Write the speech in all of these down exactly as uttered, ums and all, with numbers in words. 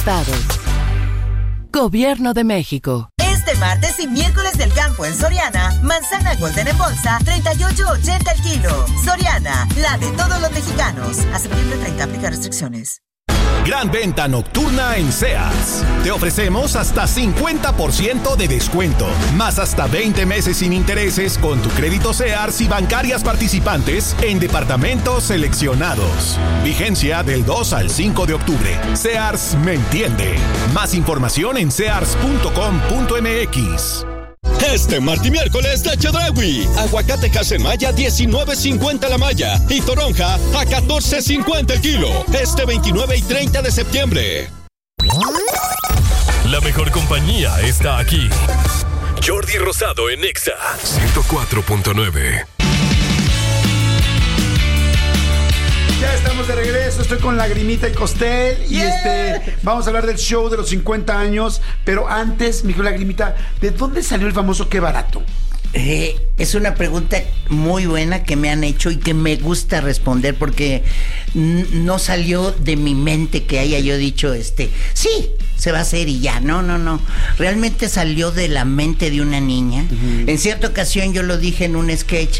Gobierno de México. Este martes y miércoles del campo en Soriana, manzana Golden en bolsa, treinta y ocho ochenta el kilo. Soriana, la de todos los mexicanos. A septiembre treinta, aplica restricciones. Gran venta nocturna en Sears. Te ofrecemos hasta cincuenta por ciento de descuento, más hasta veinte meses sin intereses con tu crédito Sears y bancarias participantes en departamentos seleccionados. Vigencia del dos al cinco de octubre. Sears me entiende. Más información en sears punto com punto m x. Este martes y miércoles de Chedraui. Aguacate Casemaya diecinueve cincuenta la malla y toronja a catorce cincuenta el kilo. Este veintinueve y treinta de septiembre. La mejor compañía está aquí. Jordi Rosado en Exa ciento cuatro punto nueve. Ya estamos de regreso, estoy con Lagrimita y Costel y yeah. este vamos a hablar del show de los cincuenta años, pero antes, mi Lagrimita, ¿de dónde salió el famoso Qué Barato? Eh, es una pregunta muy buena que me han hecho y que me gusta responder porque n- no salió de mi mente que haya yo dicho, este, sí, se va a hacer y ya. No, no, no. Realmente salió de la mente de una niña. Uh-huh. En cierta ocasión yo lo dije en un sketch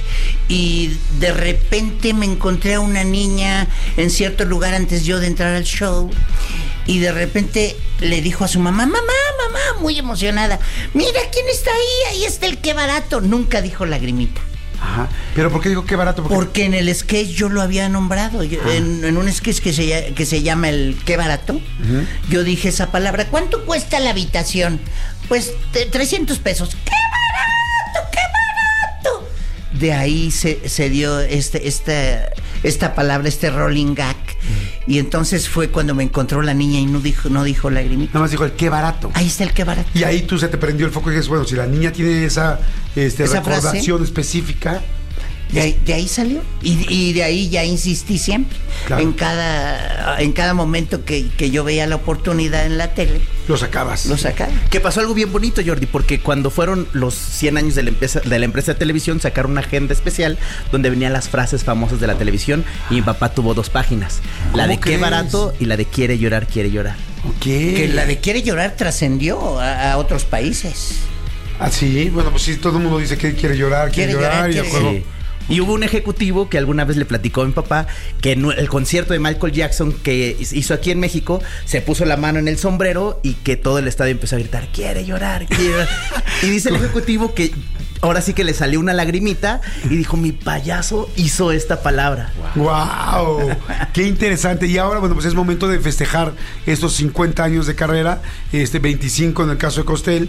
y de repente me encontré a una niña en cierto lugar antes yo de entrar al show y de repente le dijo a su mamá, mamá, mamá, muy emocionada, mira quién está ahí, ahí está el Qué Barato. Nunca dijo Lagrimita. Ajá. ¿Pero por qué digo Qué Barato? ¿Por qué? Porque en el sketch yo lo había nombrado. Yo, en, en un sketch que se, que se llama el Qué Barato, uh-huh. yo dije esa palabra. ¿Cuánto cuesta la habitación? Pues de trescientos pesos. ¡Qué barato! ¡Qué barato! De ahí se, se dio este, esta, esta palabra, este rolling gag. Uh-huh. Y entonces fue cuando me encontró la niña y no dijo, no dijo Lagrimita. Nada más dijo el Qué Barato. Ahí está el Qué Barato. Y ahí tú se te prendió el foco y dices, bueno, si la niña tiene esa, este, ¿Esa recordación frase? específica. De ahí, de ahí salió. Y, y de ahí ya insistí siempre. Claro. En cada, en cada momento que, que yo veía la oportunidad en la tele. Lo sacabas. Lo sacaba. Que pasó algo bien bonito, Jordi, porque cuando fueron los cien años de la empresa de la empresa de televisión, sacaron una agenda especial donde venían las frases famosas de la televisión y mi papá tuvo dos páginas. La de Qué Barato y la de Quiere llorar, quiere llorar. Ok. Que la de Quiere llorar trascendió a, a otros países. Ah, sí. Bueno, pues sí, todo el mundo dice que quiere llorar, quiere, quiere llorar, llorar y quiere... el juego... Sí. Y hubo un ejecutivo que alguna vez le platicó a mi papá que en el concierto de Michael Jackson que hizo aquí en México se puso la mano en el sombrero y que todo el estadio empezó a gritar, quiere llorar, quiere llorar. Y dice el ejecutivo que ahora sí que le salió una lagrimita y dijo, mi payaso hizo esta palabra. ¡Wow! wow ¡Qué interesante! Y ahora, bueno, pues es momento de festejar estos cincuenta años de carrera, este veinticinco en el caso de Costel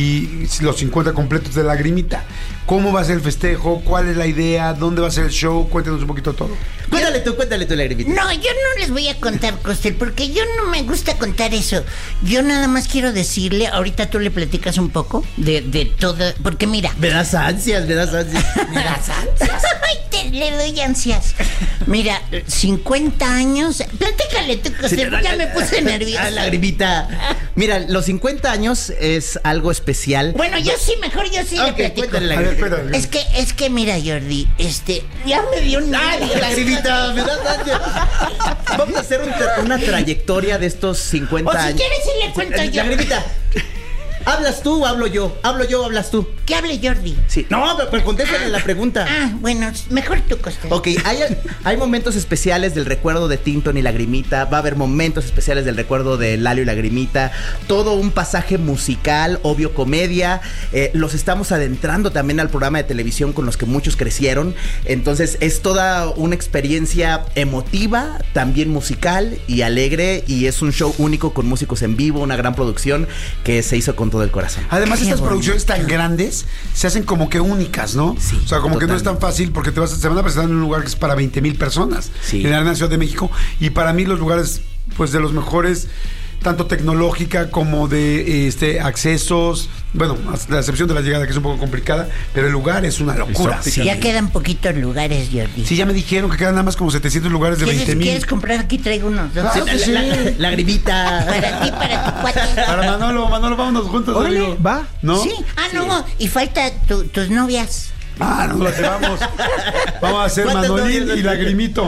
y los cincuenta completos de Lagrimita. ¿Cómo va a ser el festejo? ¿Cuál es la idea? ¿Dónde va a ser el show? Cuéntanos un poquito todo. Cuéntale tú, cuéntale tú, Lagrimita. No, yo no les voy a contar, Costel, porque yo no me gusta contar eso. Yo nada más quiero decirle, ahorita tú le platicas un poco de, de todo, porque mira... Me das ansias, me das ansias. Me das ansias. Ay, te le doy ansias. Mira, cincuenta años... Platícale tú, Costel, sí, ya me puse nerviosa. Lagrimita. Mira, los cincuenta años es algo especial. Bueno, yo sí, mejor yo sí okay, le platico. Cuéntale, a ver, cuéntale. Es que, es que mira, Jordi, este... Ya me dio un... Ay, Lagrimita, me das ansias. Vamos a hacer un, una trayectoria de estos cincuenta o años. O si quieres, sí le cuento yo. Lagrimita. ¿Hablas tú o hablo yo? ¿Hablo yo o hablas tú? Que hable Jordi. Sí. No, pero, pero contéstale ah, la pregunta. Ah, bueno, mejor tú, Costel. Ok, hay, hay momentos especiales del recuerdo de Tinton y Lagrimita. Va a haber momentos especiales del recuerdo de Lalio y Lagrimita. Todo un pasaje musical, obvio comedia. Eh, los estamos adentrando también al programa de televisión con los que muchos crecieron. Entonces es toda una experiencia emotiva, también musical y alegre. Y es un show único con músicos en vivo, una gran producción que se hizo con todo el corazón. Además, Qué estas bonito. producciones tan grandes se hacen como que únicas, ¿no? Sí, o sea, como totalmente. Que no es tan fácil porque te vas, se van a presentar en un lugar que es para veinte mil personas, sí. en la Arena Ciudad de México, y para mí los lugares, pues, de los mejores, tanto tecnológica como de este accesos, bueno, a la excepción de la llegada que es un poco complicada, pero el lugar es una locura. Sí. Ya quedan poquitos lugares, Jordi. Sí, ya me dijeron que quedan nada más como setecientos lugares de veinte mil. ¿Quieres comprar? Aquí traigo unos. ¿No? Claro, sí, sí. La, la, Lagrimita. Para ti, para tu cuate. Para Manolo, Manolo, vámonos juntos. Órale, va. ¿No? Sí, ah, sí. no, y falta tu, tus novias. Ah, nos las llevamos. Vamos a hacer Manolín y Lagrimito.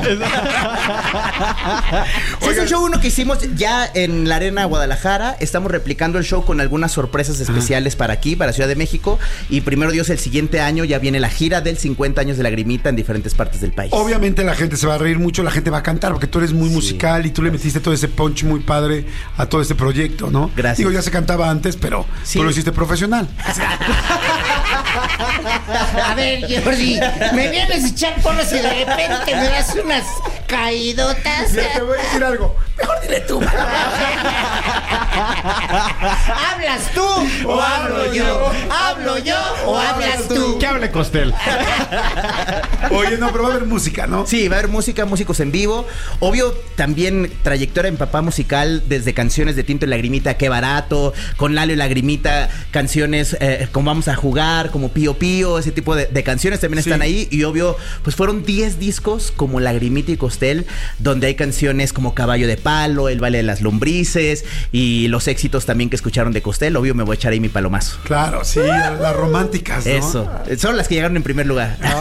Sí, es un show uno que hicimos ya en la Arena Guadalajara. Estamos replicando el show con algunas sorpresas especiales ah. para aquí, para Ciudad de México. Y primero Dios, el siguiente año ya viene la gira del cincuenta años de Lagrimita en diferentes partes del país. Obviamente la gente se va a reír mucho, la gente va a cantar, porque tú eres muy sí. musical y tú le metiste todo ese punch muy padre a todo este proyecto, ¿no? Gracias. Digo, ya se cantaba antes, pero sí. tú lo hiciste profesional. A ver, Jordi, me vienes a echar porras y de repente me das unas caidotas. Ya te voy a decir algo. Mejor dile tú. ¿Hablas tú o hablo yo? ¿Hablo yo o hablas tú? Que hable Costel. Oye, no, pero va a haber música, ¿no? Sí, va a haber música, músicos en vivo. Obvio, también trayectoria en papá musical, desde canciones de Tinto y Lagrimita, Qué Barato, con Lalo y Lagrimita, canciones eh, como Vamos a Jugar, como Pío Pío, ese tipo de, de canciones también sí. están ahí. Y obvio, pues fueron diez discos como Lagrimita y Costel, donde hay canciones como Caballo de Palo, El Baile de las Lombrices y los éxitos también que escucharon de Costel. Obvio, me voy a echar ahí mi palomazo. Claro, sí, las románticas, ¿no? Eso, son las que llegaron en primer lugar. No.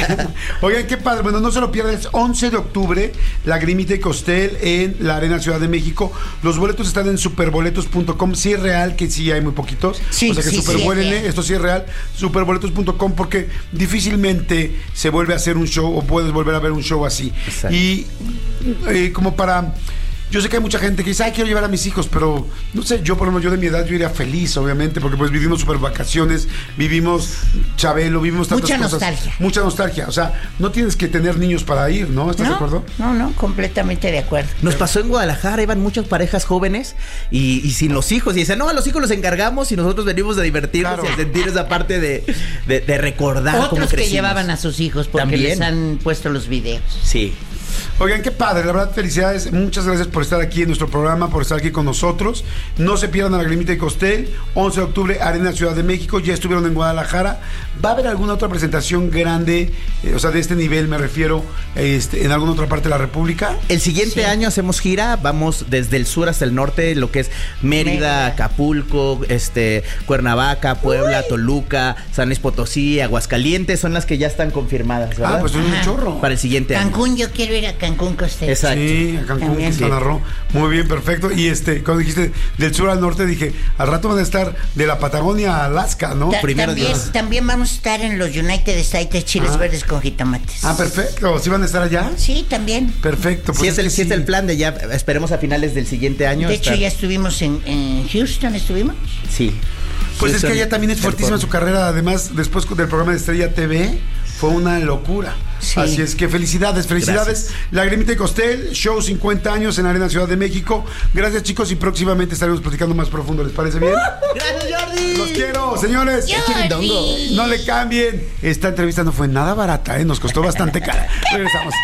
Oigan, qué padre. Bueno, no se lo pierdan, es once de octubre, Lagrimita y Costel en la Arena Ciudad de México. Los boletos están en superboletos punto com. Sí es real que sí hay muy poquitos. Sí, o sea que sí, supervuélenle, sí, esto sí es real. superboletos punto com, porque difícilmente se vuelve a hacer un show o puedes volver a ver un show así. Exacto. Y eh, como para... Yo sé que hay mucha gente que dice, ay, quiero llevar a mis hijos, pero no sé, yo por lo menos yo de mi edad yo iría feliz, obviamente, porque pues vivimos super vacaciones, vivimos Chabelo, vivimos tantas mucha cosas. Mucha nostalgia. Mucha nostalgia. O sea, no tienes que tener niños para ir, ¿no? ¿Estás no, de acuerdo? No, no, completamente de acuerdo. Nos pasó en Guadalajara, iban muchas parejas jóvenes y, y sin los hijos. Y dicen, no, a los hijos los encargamos y nosotros venimos a divertirnos claro. y a sentir esa parte de, de, de recordar Otros cómo crecimos. Que llevaban a sus hijos porque también les han puesto los videos. Sí. Oigan, qué padre, la verdad, felicidades, muchas gracias por estar aquí en nuestro programa, por estar aquí con nosotros. No se pierdan a Lagrimita y Costel, once de octubre, Arena Ciudad de México, ya estuvieron en Guadalajara. ¿Va a haber alguna otra presentación grande, eh, o sea, de este nivel me refiero, este, en alguna otra parte de la República? El siguiente sí. año hacemos gira, vamos desde el sur hasta el norte, lo que es Mérida, Mérida. Acapulco, este, Cuernavaca, Puebla, Uy. Toluca, San Luis Potosí, Aguascalientes, son las que ya están confirmadas, ¿verdad? Ah, pues es un chorro. Para el siguiente Cancún, año. Cancún, yo quiero ir a Cancún, Costel. Exacto. Sí, a Cancún, Quintana Roo. Muy bien, perfecto. Y este, cuando dijiste del sur al norte, dije, al rato van a estar de la Patagonia a Alaska, ¿no? Ta Primero también, Dios. También vamos a estar en los United States, chiles ah. verdes con jitomates. Ah, perfecto. ¿Sí van a estar allá? Sí, también. Perfecto. Pues sí, es, el, sí. es el plan de ya, esperemos a finales del siguiente año. De estar... hecho, ya estuvimos en, en Houston, ¿estuvimos? Sí. Pues Houston, es que ella también es fuertísima su carrera. Además, después del programa de Estrella T V, fue una locura. Sí. Así es que felicidades, felicidades. Gracias. Lagrimita y Costel, show cincuenta años en Arena Ciudad de México. Gracias, chicos, y próximamente estaremos platicando más profundo. ¿Les parece bien? Gracias, Jordi. Los quiero, señores. Jordi. No le cambien. Esta entrevista no fue nada barata, ¿eh? Nos costó bastante cara. Regresamos.